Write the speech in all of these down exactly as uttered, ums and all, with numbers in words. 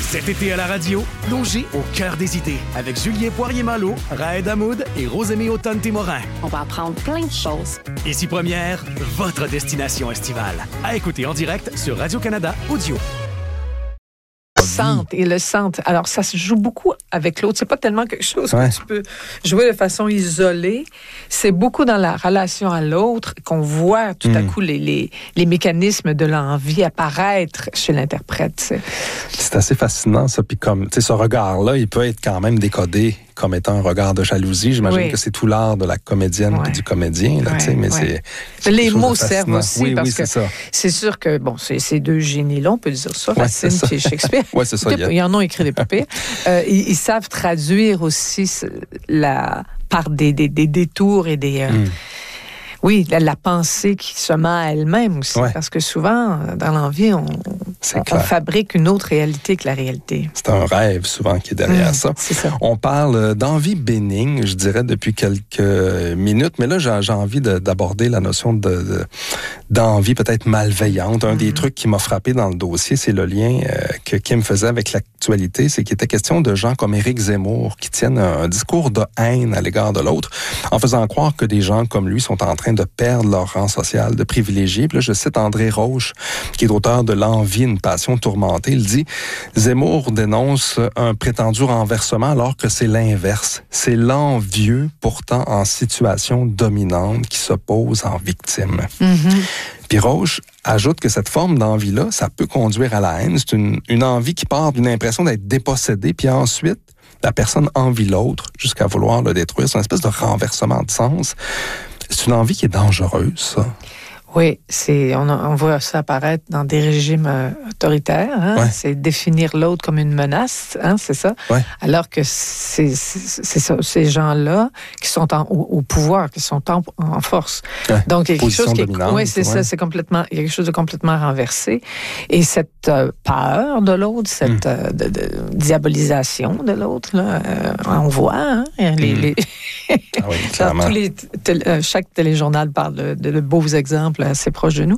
Cet été à la radio, plongez au cœur des idées avec Julien Poirier-Malo, Raed Hamoud et Rosémie Autonne-Témorin. On va apprendre plein de choses. Ici Première, votre destination estivale. À écouter en direct sur Radio-Canada Audio. Centre et le centre. Alors, ça se joue beaucoup avec l'autre. C'est pas tellement quelque chose ouais. que tu peux jouer de façon isolée. C'est beaucoup dans la relation à l'autre qu'on voit tout mmh. à coup les, les, les mécanismes de l'envie apparaître chez l'interprète. C'est, c'est assez fascinant, ça. Puis comme, tu sais, ce regard-là, il peut être quand même décodé comme étant un regard de jalousie. J'imagine oui. que c'est tout l'art de la comédienne ouais. et du comédien, là, ouais, tu sais, mais ouais. c'est... Les mots servent aussi, oui, parce oui, c'est que ça. c'est sûr que, bon, c'est, c'est deux génies-là, on peut dire ça, ouais, Racine et Shakespeare. Oui, c'est ça. Ils en ont écrit des papiers. euh, ils, ils savent traduire aussi la, par des, des, des détours et des... Euh, mm. Oui, la, la pensée qui se met à elle-même aussi. Ouais. Parce que souvent, dans l'envie, on, on, on fabrique une autre réalité que la réalité. C'est un rêve souvent qui est derrière mmh, ça. C'est ça. On parle d'envie bénigne, je dirais, depuis quelques minutes. Mais là, j'ai, j'ai envie de, d'aborder la notion de, de, d'envie peut-être malveillante. Un mmh. des trucs qui m'a frappé dans le dossier, c'est le lien euh, que Kim faisait avec l'actualité. C'est qu'il était question de gens comme Éric Zemmour qui tiennent un, un discours de haine à l'égard de l'autre, en faisant croire que des gens comme lui sont en train de perdre leur rang social, de privilégiés. Puis là, je cite André Roche, qui est l'auteur de L'envie, une passion tourmentée. Il dit « Zemmour dénonce un prétendu renversement alors que c'est l'inverse. C'est l'envieux, pourtant en situation dominante, qui s'oppose en victime. Mm-hmm. » Puis Roche ajoute que cette forme d'envie-là, ça peut conduire à la haine. C'est une, une envie qui part d'une impression d'être dépossédée, puis ensuite, la personne envie l'autre jusqu'à vouloir le détruire. C'est une espèce de renversement de sens. C'est une envie qui est dangereuse, ça. Oui, c'est, on, on voit ça apparaître dans des régimes euh, autoritaires. Hein? Ouais. C'est définir l'autre comme une menace, hein, c'est ça. Ouais. Alors que c'est, c'est, c'est ça, ces gens-là qui sont en, au, au pouvoir, qui sont en, en force. Ouais. Donc, il y a quelque chose qui est... Oui, c'est ouais. ça, c'est complètement... Il y a quelque chose de complètement renversé. Et cette euh, peur de l'autre, cette mm. euh, de, de, diabolisation de l'autre, là, euh, on voit, hein, les... Mm. les... ah oui, clairement. Tous les, tel, euh, chaque téléjournal parle de, de, de beaux exemples assez proche de nous.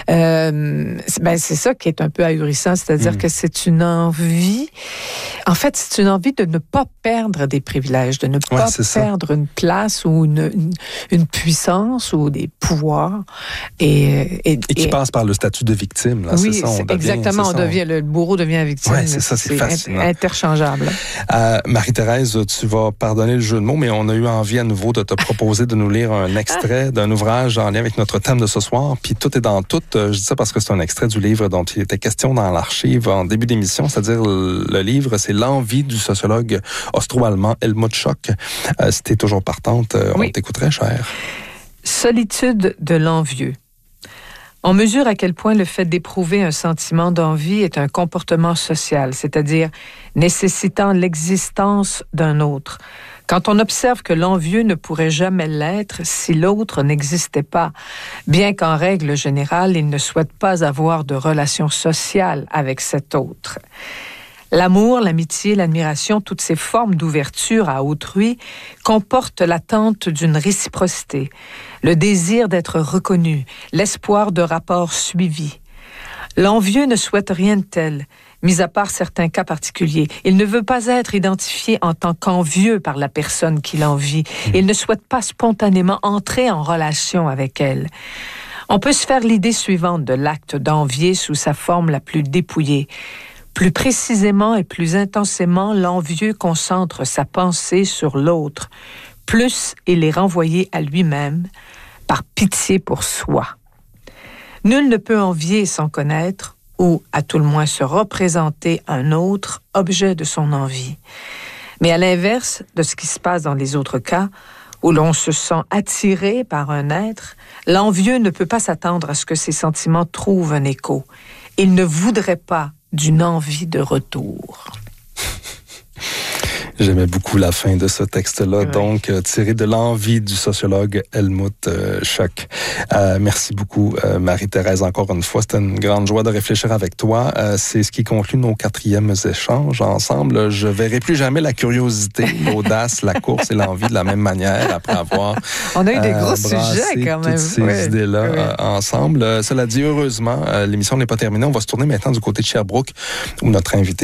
Euh, c'est, ben, c'est ça qui est un peu ahurissant, c'est-à-dire mmh. que c'est une envie... En fait, c'est une envie de ne pas perdre des privilèges, de ne ouais, pas perdre ça. une place ou une, une, une puissance ou des pouvoirs. Et, et, et qui et, passe par le statut de victime. Là, oui, c'est ça, on c'est devient, exactement. C'est on ça, devient, on... Le bourreau devient victime. Oui, c'est ça, c'est, c'est fascinant. Interchangeable. Euh, Marie-Thérèse, tu vas pardonner le jeu de mots, mais on a eu envie à nouveau de te proposer de nous lire un extrait d'un ouvrage en lien avec notre thème de ce soir. Puis tout est dans tout. Je dis ça parce que c'est un extrait du livre dont il était question dans l'archive en début d'émission, c'est-à-dire le livre, c'est L'envie du sociologue austro-allemand Helmut Schock. Euh, si t'es toujours partante, oui. on t'écouterait, cher. Solitude de l'envieux. On mesure à quel point le fait d'éprouver un sentiment d'envie est un comportement social, c'est-à-dire nécessitant l'existence d'un autre. Quand on observe que l'envieux ne pourrait jamais l'être si l'autre n'existait pas, bien qu'en règle générale, il ne souhaite pas avoir de relation sociale avec cet autre. L'amour, l'amitié, l'admiration, toutes ces formes d'ouverture à autrui comportent l'attente d'une réciprocité, le désir d'être reconnu, l'espoir de rapports suivis. L'envieux ne souhaite rien de tel, mis à part certains cas particuliers. Il ne veut pas être identifié en tant qu'envieux par la personne qui l'envie. Il ne souhaite pas spontanément entrer en relation avec elle. On peut se faire l'idée suivante de l'acte d'envier sous sa forme la plus dépouillée. Plus précisément et plus intensément, l'envieux concentre sa pensée sur l'autre. Plus il est renvoyé à lui-même, par pitié pour soi. Nul ne peut envier sans connaître, ou à tout le moins se représenter un autre objet de son envie. Mais à l'inverse de ce qui se passe dans les autres cas, où l'on se sent attiré par un être, l'envieux ne peut pas s'attendre à ce que ses sentiments trouvent un écho. Il ne voudrait pas d'une envie de retour. J'aimais beaucoup la fin de ce texte-là, oui. donc euh, tiré de L'envie du sociologue Helmut euh, Schock. Euh, merci beaucoup, euh, Marie-Thérèse, encore une fois. C'était une grande joie de réfléchir avec toi. Euh, c'est ce qui conclut nos quatrièmes échanges ensemble. Je verrai plus jamais la curiosité, l'audace, la course et l'envie de la même manière après avoir On a eu des euh, gros sujets quand même. toutes ces oui. idées-là oui. euh, ensemble. Euh, cela dit, heureusement, euh, l'émission n'est pas terminée. On va se tourner maintenant du côté de Sherbrooke, où notre invité